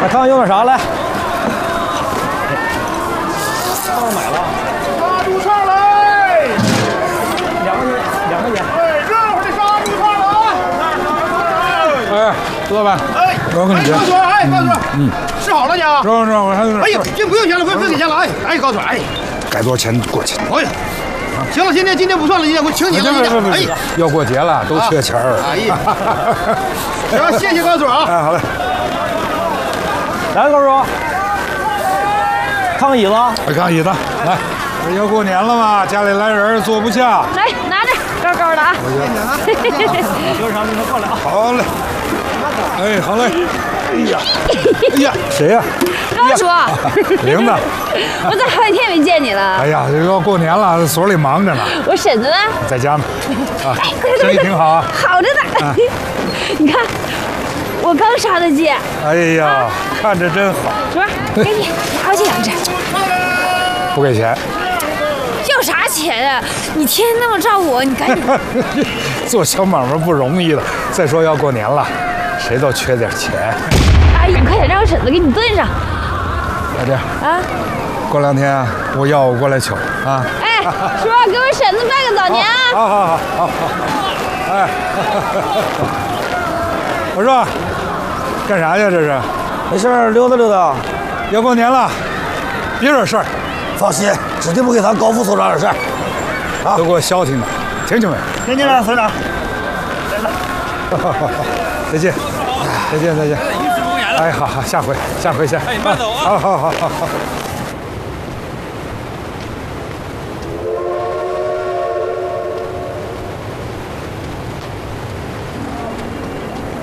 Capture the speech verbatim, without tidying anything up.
来看看用点啥来。帮我买了。 杀猪串来！ 两块钱，两块钱。 哎，热乎的杀猪串了啊！ 哎，老板， 哎， 我跟你讲， 高主任，哎，高主任，嗯，吃好了呢。 是是，我还有点。 哎呦，这不用钱了，不用不用给钱了，哎哎，高主任，哎， 该多少钱多少钱。 哎呀，行了，今天今天不算了，今天我请你了，今天，哎， 要过节了，都缺钱儿。 哎呀，行，谢谢高主任啊。 哎，好嘞。 来，高叔，看看椅子。 来看椅子，来，这要过年了嘛，家里来人坐不下。 来，拿着，高高的啊。 多长您过来啊。 好嘞。哎，好嘞。哎呀，哎呀，谁呀？ 高叔。 玲子。 我咋好几天没见你了？ 哎呀，这要过年了，所里忙着呢。 我婶子呢？ 在家呢。啊，生意挺好啊。 好着呢。你看，我刚杀的鸡。 哎呀，看着真好。 主任，给你拿回去养着。 不给钱。 要啥钱啊？你天天那么照顾我，你赶紧。 做小买卖不容易的，再说要过年了，谁都缺点钱。 哎，你快点让我婶子给你炖上。 老弟啊， 过两天我要我过来取啊。 哎，叔，给我婶子拜个早年啊！ 好好好好好。哎，我说，干啥去？这是？ 没事儿，溜达溜达。 要过年了，别惹事儿。 放心，指定不给咱高副所长惹事儿。 啊，都给我消停了，听见没？ 听见了，所长。 再见，再见，再见。哎，好好，下回，下回见。 哎，慢走啊！ 好好好好好。